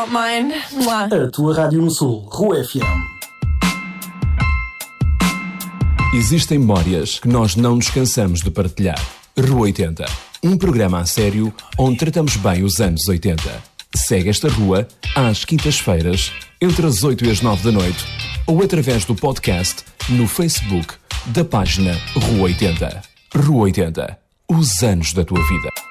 not mine. Mwah. A tua Rádio no Sul, Rua FM. Existem memórias que nós não nos cansamos de partilhar. Rua 80. Um programa a sério onde tratamos bem os anos 80. Segue esta rua às quintas-feiras, entre as 8 e as 9 da noite, ou através do podcast no Facebook da página Rua 80. Rua 80. Os anos da tua vida.